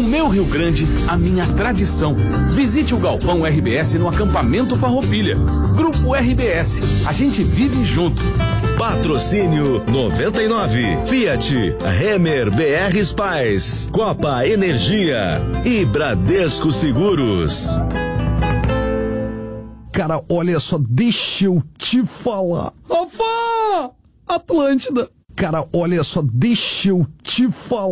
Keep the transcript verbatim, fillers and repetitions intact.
meu Rio Grande, a minha tradição. Visite o Galpão R B S no acampamento Farroupilha. Grupo R B S, a gente vive junto. Patrocínio noventa e nove, Fiat, Remer B R Spice, Copa Energia e Bradesco Seguros. Cara, olha só, deixa eu te falar. Rafa! Atlântida! Cara, olha só, deixa eu te falar.